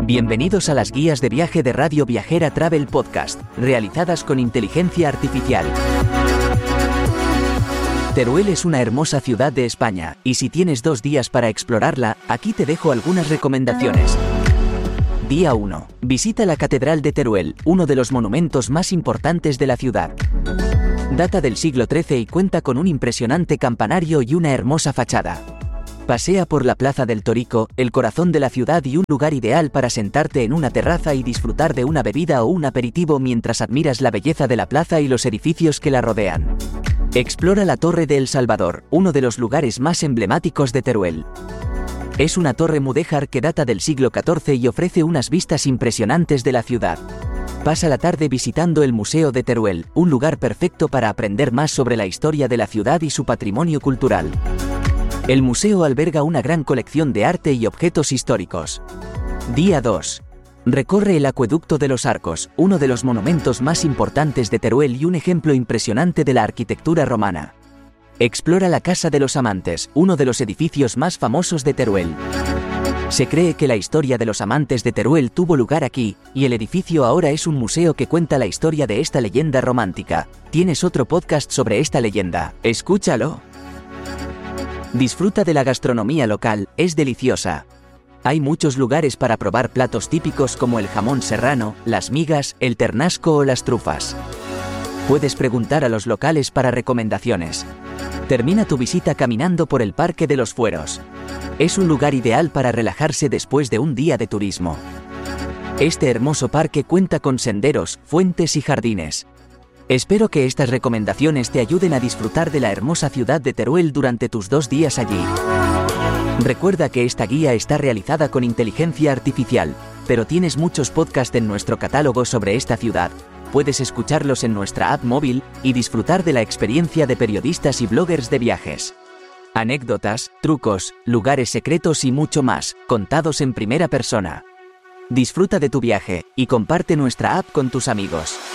Bienvenidos a las guías de viaje de Radio Viajera Travel Podcast, realizadas con inteligencia artificial. Teruel es una hermosa ciudad de España, y si tienes 2 días para explorarla, aquí te dejo algunas recomendaciones. Día 1. Visita la Catedral de Teruel, uno de los monumentos más importantes de la ciudad. Data del siglo XIII y cuenta con un impresionante campanario y una hermosa fachada. Pasea por la Plaza del Torico, el corazón de la ciudad y un lugar ideal para sentarte en una terraza y disfrutar de una bebida o un aperitivo mientras admiras la belleza de la plaza y los edificios que la rodean. Explora la Torre de El Salvador, uno de los lugares más emblemáticos de Teruel. Es una torre mudéjar que data del siglo XIV y ofrece unas vistas impresionantes de la ciudad. Pasa la tarde visitando el Museo de Teruel, un lugar perfecto para aprender más sobre la historia de la ciudad y su patrimonio cultural. El museo alberga una gran colección de arte y objetos históricos. Día 2. Recorre el Acueducto de los Arcos, uno de los monumentos más importantes de Teruel y un ejemplo impresionante de la arquitectura romana. Explora la Casa de los Amantes, uno de los edificios más famosos de Teruel. Se cree que la historia de los amantes de Teruel tuvo lugar aquí, y el edificio ahora es un museo que cuenta la historia de esta leyenda romántica. Tienes otro podcast sobre esta leyenda, escúchalo. Disfruta de la gastronomía local, es deliciosa. Hay muchos lugares para probar platos típicos como el jamón serrano, las migas, el ternasco o las trufas. Puedes preguntar a los locales para recomendaciones. Termina tu visita caminando por el Parque de los Fueros. Es un lugar ideal para relajarse después de un día de turismo. Este hermoso parque cuenta con senderos, fuentes y jardines. Espero que estas recomendaciones te ayuden a disfrutar de la hermosa ciudad de Teruel durante tus 2 días allí. Recuerda que esta guía está realizada con inteligencia artificial, pero tienes muchos podcasts en nuestro catálogo sobre esta ciudad. Puedes escucharlos en nuestra app móvil y disfrutar de la experiencia de periodistas y bloggers de viajes. Anécdotas, trucos, lugares secretos y mucho más, contados en primera persona. Disfruta de tu viaje y comparte nuestra app con tus amigos.